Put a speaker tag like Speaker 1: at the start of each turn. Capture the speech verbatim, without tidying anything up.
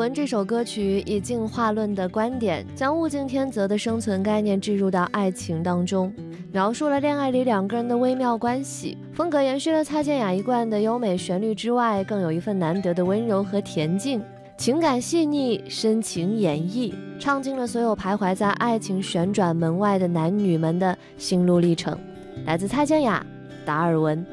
Speaker 1: 文》这首歌曲以进化论的观点，将物竞天择的生存概念置入到爱情当中，描述了恋爱里两个人的微妙关系。风格延续了蔡健雅一贯的优美旋律之外，更有一份难得的温柔和恬静，情感细腻，深情演绎，唱尽了所有徘徊在爱情旋转门外的男女们的心路历程。来自蔡健雅，达尔文。